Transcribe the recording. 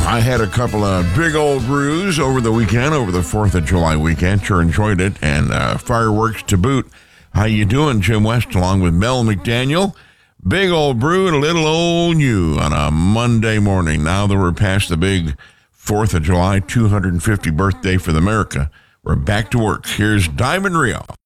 I had a couple of big old brews over the weekend, over the 4th of July weekend. Sure enjoyed it, and fireworks to boot. How you doing, Jim West, along with Mel McDaniel? Big old brew and a little old you on a Monday morning. Now that we're past the big 4th of July, 250 birthday for the America, we're back to work. Here's Diamond Rio.